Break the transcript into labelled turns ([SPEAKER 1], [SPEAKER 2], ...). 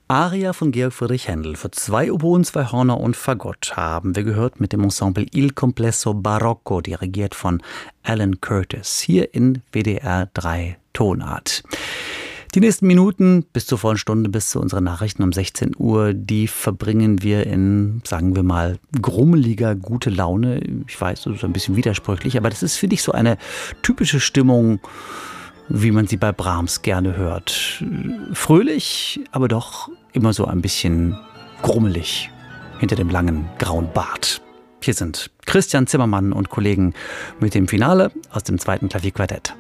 [SPEAKER 1] Aria von Georg Friedrich Händel für 2 Oboen, 2 Hörner und Fagott haben wir gehört mit dem Ensemble Il Complesso Barocco, dirigiert von Alan Curtis, hier in WDR 3 Tonart. Die nächsten Minuten bis zur vollen Stunde, bis zu unseren Nachrichten um 16 Uhr, die verbringen wir in, sagen wir mal, grummeliger gute Laune. Ich weiß, das ist ein bisschen widersprüchlich, aber das ist, finde ich, so eine typische Stimmung, wie man sie bei Brahms gerne hört. Fröhlich, aber doch immer so ein bisschen grummelig hinter dem langen grauen Bart. Hier sind Christian Zimmermann und Kollegen mit dem Finale aus dem 2. Klavierquartett.